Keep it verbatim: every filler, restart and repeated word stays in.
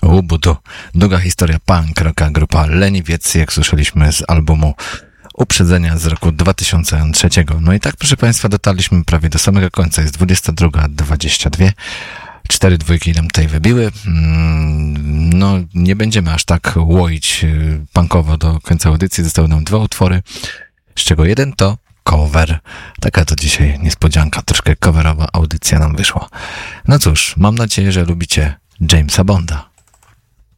Ubudu. Długa historia punk rocka, grupa Leniwiec, jak słyszeliśmy z albumu Uprzedzenia z roku dwa tysiące trzeciego. No i tak, proszę Państwa, dotarliśmy prawie do samego końca. Jest dwudziesta druga dwadzieścia dwa. Cztery dwójki nam tutaj wybiły. No, nie będziemy aż tak łoić punkowo do końca audycji. Zostały nam dwa utwory, z czego jeden to cover. Taka to dzisiaj niespodzianka, troszkę coverowa audycja nam wyszła. No cóż, mam nadzieję, że lubicie Jamesa Bonda.